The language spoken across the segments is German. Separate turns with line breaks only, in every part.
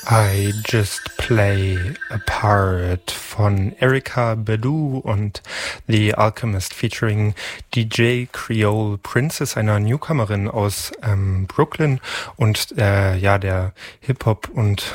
I Just Play a Part von Erykah Badu und The Alchemist featuring DJ Creole Princess, einer Newcomerin aus Brooklyn und der Hip-Hop und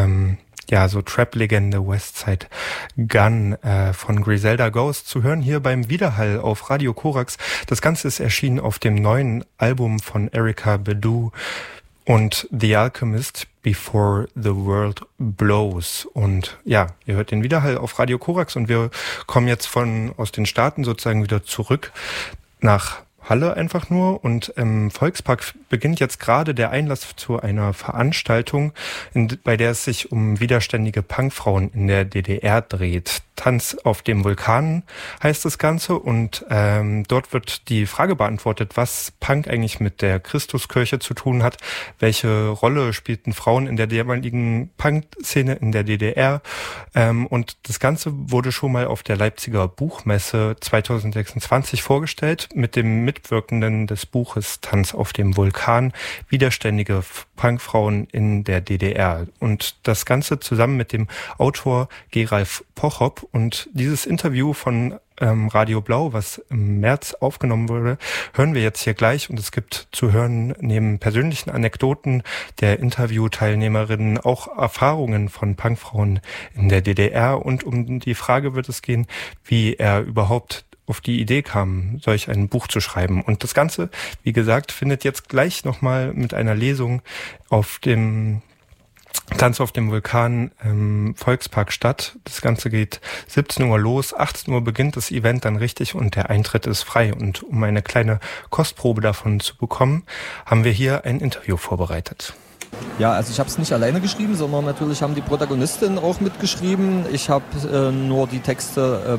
so Trap-Legende Westside Gun von Griselda Ghost zu hören hier beim Widerhall auf Radio Korax. Das Ganze ist erschienen auf dem neuen Album von Erykah Badu und The Alchemist Before the World Blows. Und ja, ihr hört den Widerhall auf Radio Korax und wir kommen jetzt aus den Staaten sozusagen wieder zurück nach Halle einfach nur, und im Volkspark beginnt jetzt gerade der Einlass zu einer Veranstaltung, bei der es sich um widerständige Punkfrauen in der DDR dreht. Tanz auf dem Vulkan heißt das Ganze, und dort wird die Frage beantwortet, was Punk eigentlich mit der Christuskirche zu tun hat, welche Rolle spielten Frauen in der damaligen Punk-Szene in der DDR, und das Ganze wurde schon mal auf der Leipziger Buchmesse 2026 vorgestellt mit dem Mitwirkenden des Buches Tanz auf dem Vulkan, widerständige Punkfrauen in der DDR, und das Ganze zusammen mit dem Autor Geralf Pochop. Und dieses Interview von Radio Blau, was im März aufgenommen wurde, hören wir jetzt hier gleich, und es gibt zu hören neben persönlichen Anekdoten der Interviewteilnehmerinnen auch Erfahrungen von Punkfrauen in der DDR, und um die Frage wird es gehen, wie er überhaupt auf die Idee kam, solch ein Buch zu schreiben. Und das Ganze, wie gesagt, findet jetzt gleich nochmal mit einer Lesung auf dem Tanz auf dem Vulkan im Volkspark statt. Das Ganze geht 17 Uhr los, 18 Uhr beginnt das Event dann richtig und der Eintritt ist frei. Und um eine kleine Kostprobe davon zu bekommen, haben wir hier ein Interview vorbereitet.
Ja, also ich habe es nicht alleine geschrieben, sondern natürlich haben die Protagonistinnen auch mitgeschrieben. Ich habe nur die Texte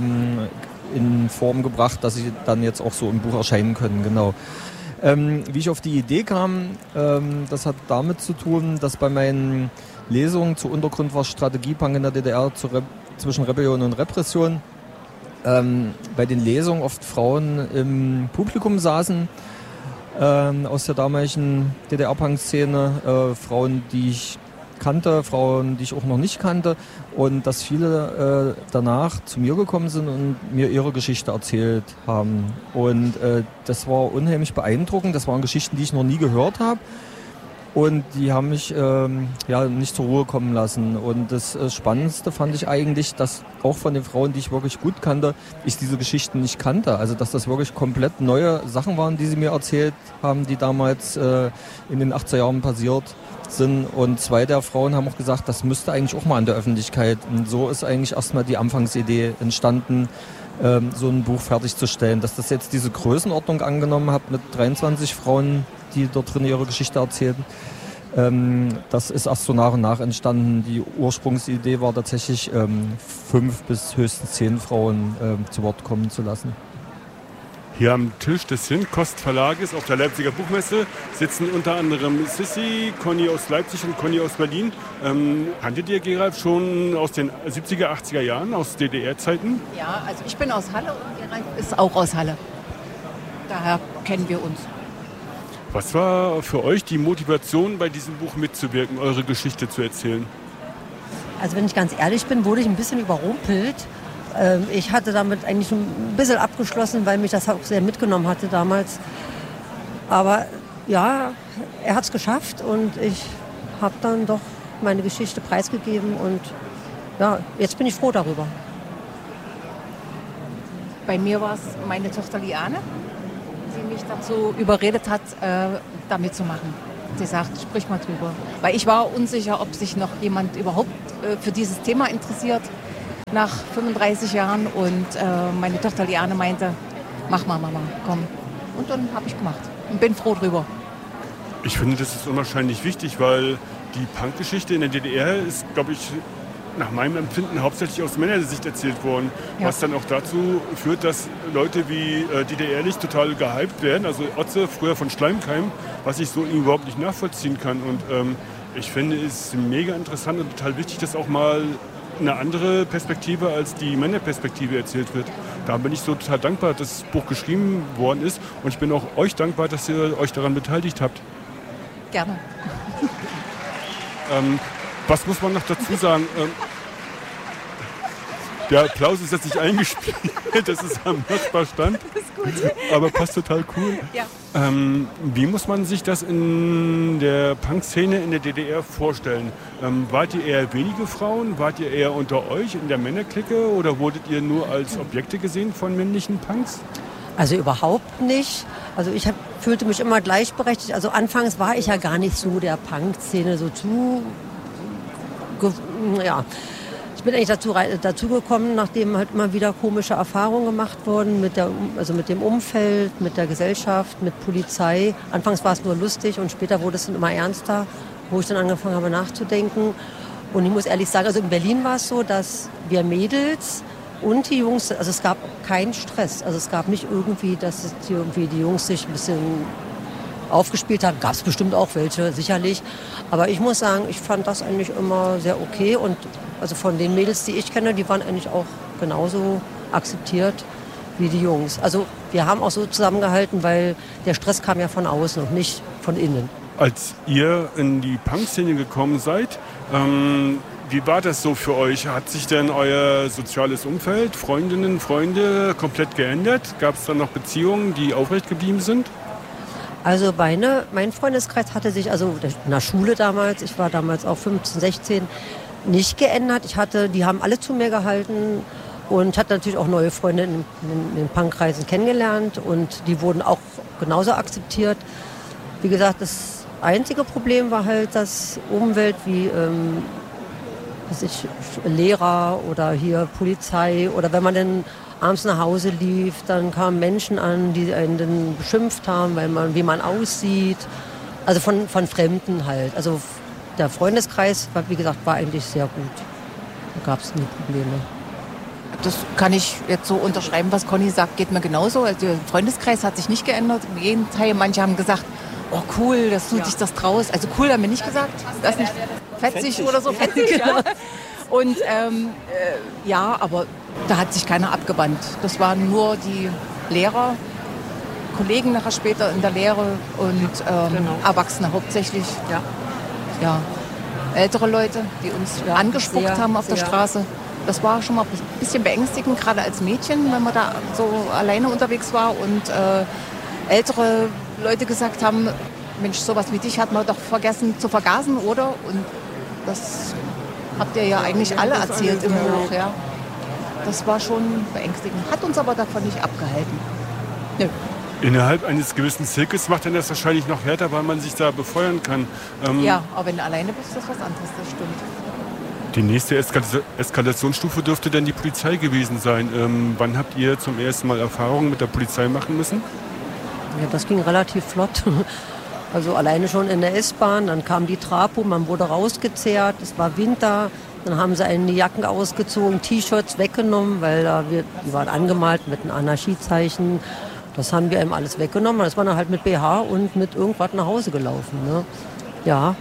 in Form gebracht, dass sie dann jetzt auch so im Buch erscheinen können, genau. Wie ich auf die Idee kam, das hat damit zu tun, dass bei meinen Lesungen zu Untergrund war Strategiepunk in der DDR zwischen Rebellion und Repression, bei den Lesungen oft Frauen im Publikum saßen, aus der damaligen DDR-Punk-Szene, Frauen, die ich kannte, Frauen, die ich auch noch nicht kannte, und dass viele danach zu mir gekommen sind und mir ihre Geschichte erzählt haben. Und das war unheimlich beeindruckend. Das waren Geschichten, die ich noch nie gehört habe, und die haben mich nicht zur Ruhe kommen lassen. Und das Spannendste fand ich eigentlich, dass auch von den Frauen, die ich wirklich gut kannte, ich diese Geschichten nicht kannte. Also dass das wirklich komplett neue Sachen waren, die sie mir erzählt haben, die damals in den 80er Jahren passiert sind. Und zwei der Frauen haben auch gesagt, das müsste eigentlich auch mal an der Öffentlichkeit. Und so ist eigentlich erstmal die Anfangsidee entstanden, so ein Buch fertigzustellen. Dass das jetzt diese Größenordnung angenommen hat mit 23 Frauen, die dort drin ihre Geschichte erzählen, das ist erst so nach und nach entstanden. Die Ursprungsidee war tatsächlich 5 bis höchstens 10 Frauen zu Wort kommen zu lassen.
Hier am Tisch des Hinkost Verlages auf der Leipziger Buchmesse sitzen unter anderem Sissi, Conny aus Leipzig und Conny aus Berlin. Kanntet ihr Geralf schon aus den 70er, 80er Jahren, aus DDR-Zeiten?
Ja, also ich bin aus Halle und Geralf ist auch aus Halle. Daher kennen wir uns.
Was war für euch die Motivation, bei diesem Buch mitzuwirken, eure Geschichte zu erzählen?
Also wenn ich ganz ehrlich bin, wurde ich ein bisschen überrumpelt. Ich hatte damit eigentlich ein bisschen abgeschlossen, weil mich das auch sehr mitgenommen hatte damals. Aber ja, er hat es geschafft und ich habe dann doch meine Geschichte preisgegeben und ja, jetzt bin ich froh darüber.
Bei mir war es meine Tochter Liane, die mich dazu überredet hat, damit zu machen. Sie sagt, sprich mal drüber. Weil ich war unsicher, ob sich noch jemand überhaupt für dieses Thema interessiert. Nach 35 Jahren, und meine Tochter Liane meinte, mach mal Mama, komm. Und dann habe ich gemacht und bin froh drüber.
Ich finde, das ist unwahrscheinlich wichtig, weil die Punkgeschichte in der DDR ist, glaube ich, nach meinem Empfinden hauptsächlich aus Männersicht erzählt worden. Ja. Was dann auch dazu führt, dass Leute wie DDR-Licht total gehypt werden. Also Otze, früher von Schleimkeim, was ich so überhaupt nicht nachvollziehen kann. Und ich finde es mega interessant und total wichtig, dass auch mal eine andere Perspektive als die Männerperspektive erzählt wird. Da bin ich so total dankbar, dass das Buch geschrieben worden ist, und ich bin auch euch dankbar, dass ihr euch daran beteiligt habt.
Gerne.
Was muss man noch dazu sagen? Der Applaus ist jetzt nicht eingespielt, das ist am Nachbarstand. Das ist gut. Aber passt total cool.
Ja.
Wie muss man sich das in der Punk-Szene in der DDR vorstellen? Wart ihr eher wenige Frauen? Wart ihr eher unter euch in der Männerklicke? Oder wurdet ihr nur als Objekte gesehen von männlichen Punks?
Also überhaupt nicht. Also ich fühlte mich immer gleichberechtigt. Also anfangs war ich ja gar nicht so der Punk-Szene so ja. Ich bin eigentlich dazu gekommen, nachdem halt immer wieder komische Erfahrungen gemacht wurden mit dem Umfeld, mit der Gesellschaft, mit Polizei. Anfangs war es nur lustig und später wurde es dann immer ernster, wo ich dann angefangen habe nachzudenken. Und ich muss ehrlich sagen, also in Berlin war es so, dass wir Mädels und die Jungs, also es gab keinen Stress. Also es gab nicht irgendwie, dass die Jungs sich ein bisschen aufgespielt haben. Gab es bestimmt auch welche, sicherlich. Aber ich muss sagen, ich fand das eigentlich immer sehr okay. Und also von den Mädels, die ich kenne, die waren eigentlich auch genauso akzeptiert wie die Jungs. Also wir haben auch so zusammengehalten, weil der Stress kam ja von außen und nicht von innen.
Als ihr in die Punk-Szene gekommen seid, wie war das so für euch? Hat sich denn euer soziales Umfeld, Freundinnen, Freunde komplett geändert? Gab es da noch Beziehungen, die aufrecht geblieben sind?
Also mein Freundeskreis hatte sich, also in der Schule damals, ich war damals auch 15, 16, nicht geändert. Die haben alle zu mir gehalten und hatte natürlich auch neue Freunde in den Punkkreisen kennengelernt und die wurden auch genauso akzeptiert. Wie gesagt, das einzige Problem war halt, dass Umwelt wie Lehrer oder hier Polizei oder wenn man dann abends nach Hause lief, dann kamen Menschen an, die einen dann beschimpft haben, wie man aussieht. Also von Fremden halt. Also der Freundeskreis, wie gesagt, war eigentlich sehr gut. Da gab es nie Probleme.
Das kann ich jetzt so unterschreiben, was Conny sagt, geht mir genauso. Also der Freundeskreis hat sich nicht geändert. Im Gegenteil, manche haben gesagt, oh cool, dass du dich das traust. Also cool haben wir nicht gesagt. Das ist nicht fetzig oder so. Fetzig, ja. Und ja, aber da hat sich keiner abgewandt. Das waren nur die Lehrer, Kollegen nachher später in der Lehre und Erwachsene hauptsächlich. Ja, ältere Leute, die uns angespuckt haben auf der Straße. Das war schon mal ein bisschen beängstigend, gerade als Mädchen, wenn man da so alleine unterwegs war und ältere Leute gesagt haben, Mensch, sowas wie dich hat man doch vergessen zu vergasen, oder? Und das habt ihr ja eigentlich alle erzählt im Buch, ja. Das war schon beängstigend, hat uns aber davon nicht abgehalten. Nö.
Innerhalb eines gewissen Zirkels macht dann das wahrscheinlich noch härter, weil man sich da befeuern kann.
Ja, aber wenn du alleine bist, ist das was anderes, das stimmt.
Die nächste Eskalationsstufe dürfte dann die Polizei gewesen sein. Wann habt ihr zum ersten Mal Erfahrungen mit der Polizei machen müssen?
Ja, das ging relativ flott. Also alleine schon in der S-Bahn, dann kam die Trapo, man wurde rausgezerrt, es war Winter. Dann haben sie einen die Jacken ausgezogen, T-Shirts weggenommen, weil die waren angemalt mit einem Anarchiezeichen. Das haben wir ihm alles weggenommen. Das war dann halt mit BH und mit irgendwas nach Hause gelaufen. Ne? Ja.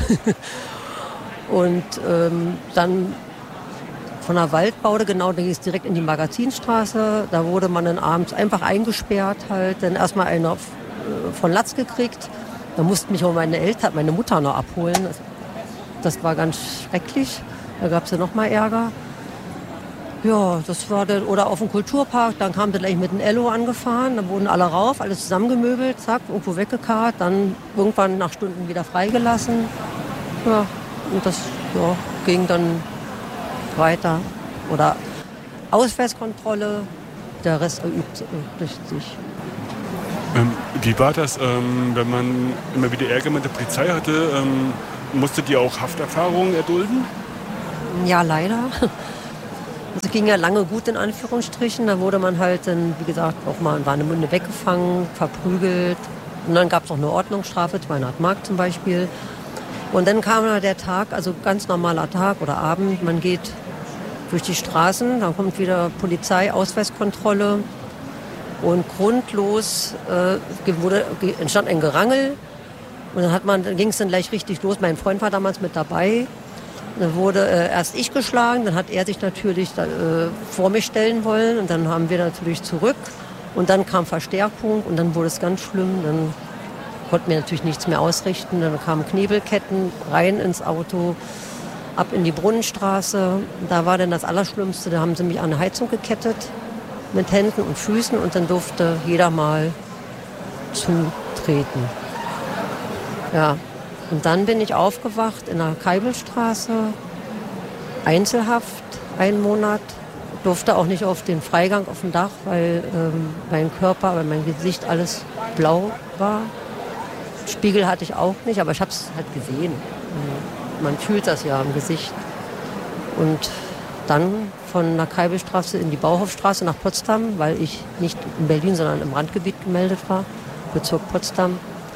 Und dann von der Waldbaude, genau, da ging es direkt in die Magazinstraße. Da wurde man dann abends einfach eingesperrt halt. Dann erstmal eine von Latz gekriegt. Da mussten mich auch meine Mutter noch abholen. Das war ganz schrecklich. Da gab es ja noch mal Ärger. Ja, das war dann, oder auf dem Kulturpark, dann kam der gleich mit dem Ello angefahren, dann wurden alle rauf, alles zusammengemöbelt, zack, irgendwo weggekarrt, dann irgendwann nach Stunden wieder freigelassen. Ja, und das ging dann weiter. Oder Ausweiskontrolle, der Rest erübt sich.
Wie war das, wenn man immer wieder Ärger mit der Polizei hatte? Musstet ihr auch Hafterfahrungen erdulden?
Ja, leider. Es ging ja lange gut in Anführungsstrichen. Da wurde man halt dann, wie gesagt, auch mal war eine Munde weggefangen, verprügelt. Und dann gab es noch eine Ordnungsstrafe, 200 Mark zum Beispiel. Und dann kam der Tag, also ganz normaler Tag oder Abend. Man geht durch die Straßen, dann kommt wieder Polizei, Ausweiskontrolle. Und grundlos entstand ein Gerangel. Und dann ging es dann gleich richtig los. Mein Freund war damals mit dabei. Dann wurde erst ich geschlagen, dann hat er sich natürlich vor mich stellen wollen und dann haben wir natürlich zurück und dann kam Verstärkung und dann wurde es ganz schlimm, dann konnten wir natürlich nichts mehr ausrichten, dann kamen Knebelketten rein ins Auto ab in die Brunnenstraße. Da war dann das Allerschlimmste, da haben sie mich an eine Heizung gekettet mit Händen und Füßen und dann durfte jeder mal zutreten. Ja, und dann bin ich aufgewacht in der Keibelstraße, Einzelhaft, 1 Monat. Durfte auch nicht auf den Freigang auf dem Dach, weil mein Körper, weil mein Gesicht alles blau war. Spiegel hatte ich auch nicht, aber ich habe es halt gesehen. Man fühlt das ja im Gesicht. Und dann von der Keibelstraße in die Bauhofstraße nach Potsdam, weil ich nicht in Berlin, sondern im Randgebiet gemeldet war, Bezirk Potsdam.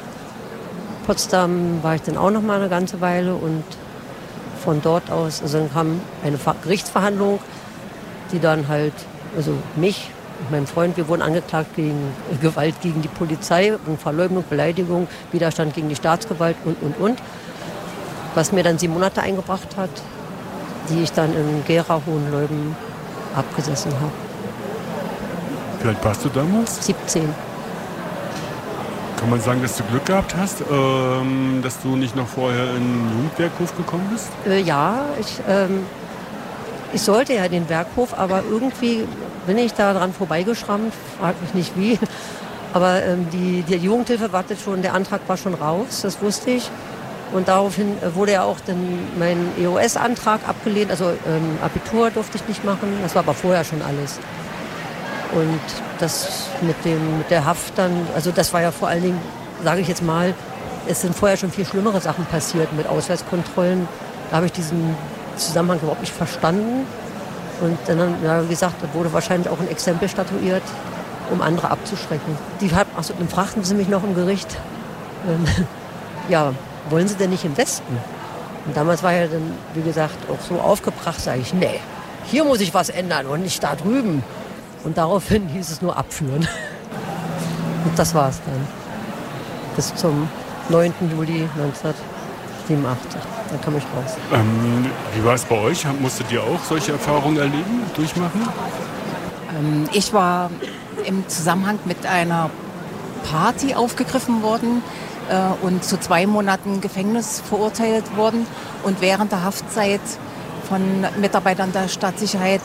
Potsdam war ich dann auch noch mal eine ganze Weile und von dort aus, also dann kam eine Gerichtsverhandlung, die dann halt, also mich und meinen Freund, wir wurden angeklagt wegen Gewalt gegen die Polizei, Verleumdung, Beleidigung, Widerstand gegen die Staatsgewalt und. Was mir dann 7 Monate eingebracht hat, die ich dann in Gera Hohenleuben abgesessen habe.
Wie alt warst du damals?
17.
Kann man sagen, dass du Glück gehabt hast, dass du nicht noch vorher in den Jugendwerkhof gekommen bist?
Ja, ich sollte ja den Werkhof, aber irgendwie bin ich da dran vorbeigeschrammt, frag mich nicht wie. Aber die Jugendhilfe wartet schon, der Antrag war schon raus, das wusste ich. Und daraufhin wurde ja auch dann mein EOS-Antrag abgelehnt, also Abitur durfte ich nicht machen, das war aber vorher schon alles. Und das mit der Haft dann, also das war ja vor allen Dingen, sage ich jetzt mal, es sind vorher schon viel schlimmere Sachen passiert mit Ausweiskontrollen. Da habe ich diesen Zusammenhang überhaupt nicht verstanden. Und dann, ja, wie gesagt, da wurde wahrscheinlich auch ein Exempel statuiert, um andere abzuschrecken. Dann fragten sie mich noch im Gericht, ja, wollen Sie denn nicht im Westen? Und damals war ja dann, wie gesagt, auch so aufgebracht, sage ich, nee, hier muss ich was ändern und nicht da drüben. Und daraufhin hieß es nur abführen. Und das war es dann. Bis zum 9. Juli 1987. Dann kam ich raus.
Wie war es bei euch? Musstet ihr auch solche Erfahrungen erleben, durchmachen?
Ich war im Zusammenhang mit einer Party aufgegriffen worden und zu 2 Monaten Gefängnis verurteilt worden und während der Haftzeit von Mitarbeitern der Staatssicherheit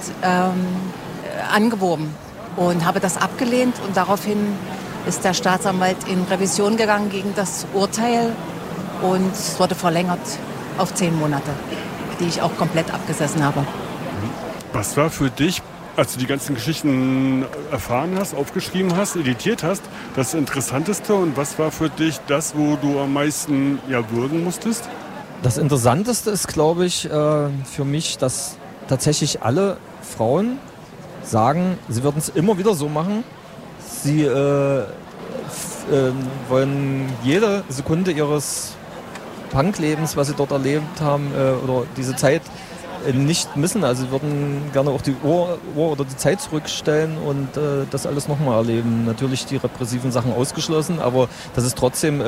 angeworben und habe das abgelehnt und daraufhin ist der Staatsanwalt in Revision gegangen gegen das Urteil und es wurde verlängert auf 10 Monate, die ich auch komplett abgesessen habe.
Was war für dich, als du die ganzen Geschichten erfahren hast, aufgeschrieben hast, editiert hast, das Interessanteste und was war für dich das, wo du am meisten würgen musstest?
Das Interessanteste ist, glaube ich, für mich, dass tatsächlich alle Frauen sagen, sie würden es immer wieder so machen. Sie wollen jede Sekunde ihres Punklebens, was sie dort erlebt haben, oder diese Zeit nicht missen. Also sie würden gerne auch die Uhr oder die Zeit zurückstellen und das alles nochmal erleben. Natürlich die repressiven Sachen ausgeschlossen, aber das ist trotzdem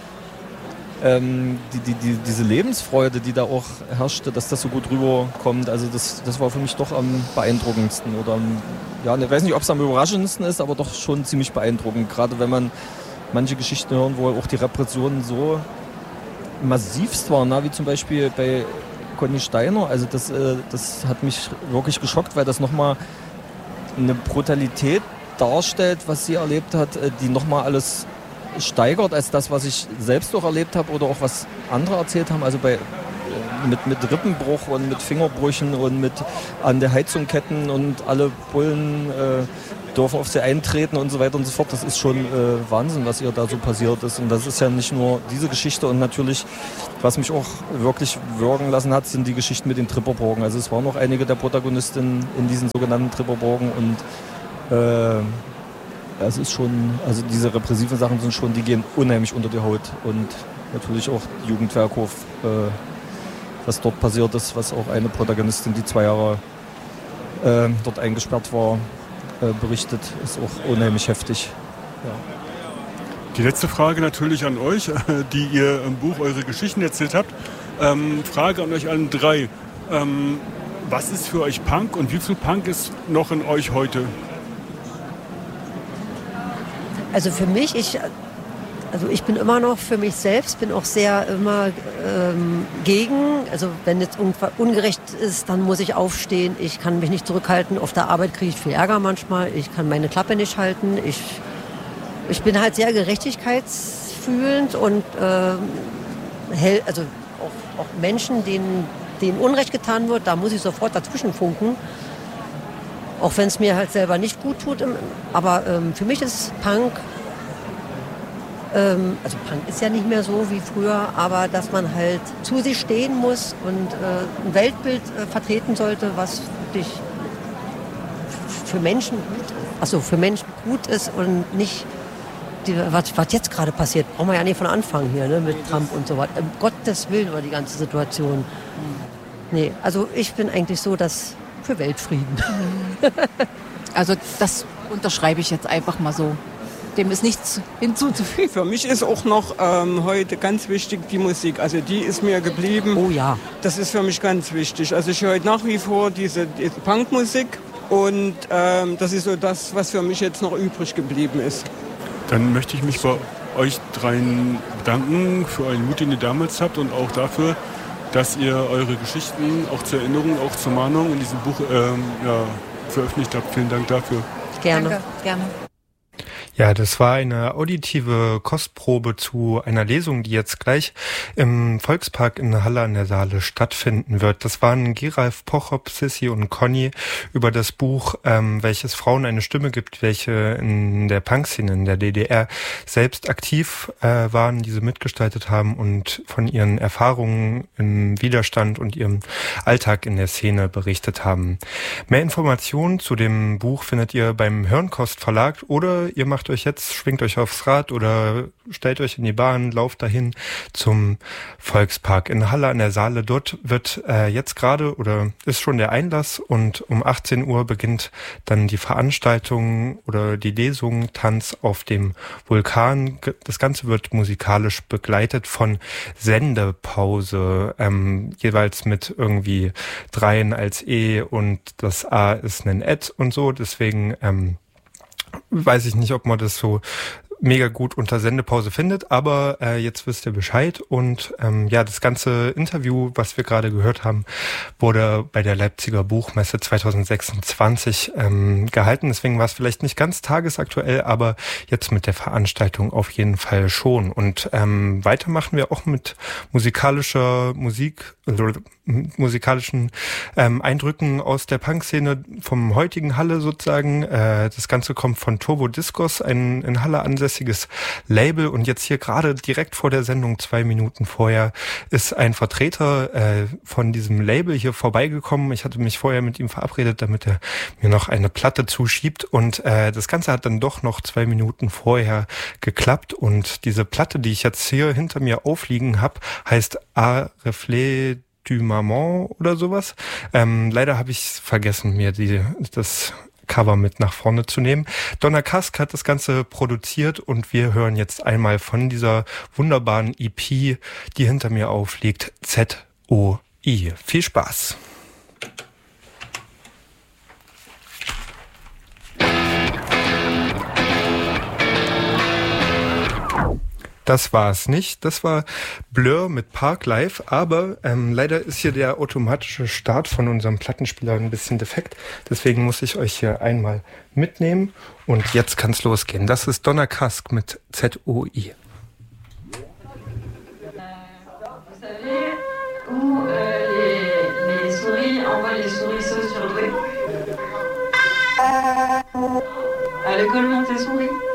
diese Lebensfreude, die da auch herrschte, dass das so gut rüberkommt. Also das war für mich doch am beeindruckendsten. Oder ich weiß nicht, ob es am überraschendsten ist, aber doch schon ziemlich beeindruckend. Gerade wenn man manche Geschichten hören, wo auch die Repressionen so massivst waren, wie zum Beispiel bei Conny Steiner. Also das hat mich wirklich geschockt, weil das nochmal eine Brutalität darstellt, was sie erlebt hat, die nochmal alles steigert als das, was ich selbst auch erlebt habe oder auch was andere erzählt haben. Also mit Rippenbruch und mit Fingerbrüchen und mit an der Heizung ketten und alle Bullen dürfen auf sie eintreten und so weiter und so fort. Das ist schon Wahnsinn, was ihr da so passiert ist. Und das ist ja nicht nur diese Geschichte. Und natürlich, was mich auch wirklich würgen lassen hat, sind die Geschichten mit den Tripperburgen. Also es waren noch einige der Protagonisten in diesen sogenannten Tripperburgen und es ist schon, also diese repressiven Sachen sind schon, die gehen unheimlich unter die Haut. Und natürlich auch Jugendwerkhof, was dort passiert ist, was auch eine Protagonistin, die 2 Jahre dort eingesperrt war, berichtet, ist auch unheimlich heftig. Ja.
Die letzte Frage natürlich an euch, die ihr im Buch eure Geschichten erzählt habt. Frage an euch allen 3. Was ist für euch Punk und wie viel Punk ist noch in euch heute?
Also für mich, Also ich bin immer noch für mich selbst, bin auch sehr immer gegen. Also wenn jetzt irgendwas ungerecht ist, dann muss ich aufstehen. Ich kann mich nicht zurückhalten. Auf der Arbeit kriege ich viel Ärger manchmal. Ich kann meine Klappe nicht halten. Ich bin halt sehr gerechtigkeitsfühlend und also auch Menschen, denen Unrecht getan wird, da muss ich sofort dazwischen funken. Auch wenn es mir halt selber nicht gut tut. Aber für mich ist Punk, also Punk ist ja nicht mehr so wie früher, aber dass man halt zu sich stehen muss und ein Weltbild vertreten sollte, was wirklich für Menschen gut ist und nicht was jetzt gerade passiert. Brauchen wir ja nicht von Anfang hier, ne, mit Trump und so weiter. Um Gottes Willen über die ganze Situation. Nee, also ich bin eigentlich so, dass für Weltfrieden.
Also das unterschreibe ich jetzt einfach mal so. Dem ist nichts hinzuzufügen.
Für mich ist auch noch heute ganz wichtig die Musik. Also die ist mir geblieben.
Oh ja.
Das ist für mich ganz wichtig. Also ich höre nach wie vor diese Punkmusik und das ist so das, was für mich jetzt noch übrig geblieben ist.
Dann möchte ich mich bei euch dreien bedanken für euren Mut, den ihr damals habt und auch dafür, dass ihr eure Geschichten auch zur Erinnerung, auch zur Mahnung in diesem Buch veröffentlicht habt. Vielen Dank dafür.
Gerne.
Danke, gerne.
Ja, das war eine auditive Kostprobe zu einer Lesung, die jetzt gleich im Volkspark in Halle an der Saale stattfinden wird. Das waren Geralf Pochop, Sissi und Conny über das Buch, welches Frauen eine Stimme gibt, welche in der Punkszene in der DDR selbst aktiv waren, diese mitgestaltet haben und von ihren Erfahrungen im Widerstand und ihrem Alltag in der Szene berichtet haben. Mehr Informationen zu dem Buch findet ihr beim Hirnkost Verlag oder ihr macht euch jetzt, schwingt euch aufs Rad oder stellt euch in die Bahn, lauft dahin zum Volkspark in Halle an der Saale. Dort wird jetzt gerade oder ist schon der Einlass und um 18 Uhr beginnt dann die Veranstaltung oder die Lesung Tanz auf dem Vulkan. Das Ganze wird musikalisch begleitet von Sendepause, jeweils mit irgendwie 3 als E und das A ist ein Ed und so. Deswegen weiß ich nicht, ob man das so mega gut unter Sendepause findet, aber jetzt wisst ihr Bescheid und das ganze Interview, was wir gerade gehört haben, wurde bei der Leipziger Buchmesse 2026 gehalten, deswegen war es vielleicht nicht ganz tagesaktuell, aber jetzt mit der Veranstaltung auf jeden Fall schon und weiter machen wir auch mit musikalischen Eindrücken aus der Punkszene vom heutigen Halle sozusagen. Das Ganze kommt von Turbo Discos, ein in Halle ansässiges Label und jetzt hier gerade direkt vor der Sendung 2 Minuten vorher ist ein Vertreter von diesem Label hier vorbeigekommen. Ich hatte mich vorher mit ihm verabredet, damit er mir noch eine Platte zuschiebt und das Ganze hat dann doch noch 2 Minuten vorher geklappt und diese Platte, die ich jetzt hier hinter mir aufliegen habe, heißt A Reflet du Maman oder sowas. Leider habe ich vergessen, mir das Cover mit nach vorne zu nehmen. Donna Kask hat das Ganze produziert und wir hören jetzt einmal von dieser wunderbaren EP, die hinter mir aufliegt, ZOI. Viel Spaß! Das war es nicht. Das war Blur mit Park Life, aber leider ist hier der automatische Start von unserem Plattenspieler ein bisschen defekt. Deswegen muss ich euch hier einmal mitnehmen und jetzt kann's losgehen. Das ist Donna Kask mit ZOI.
À l'école Montessori.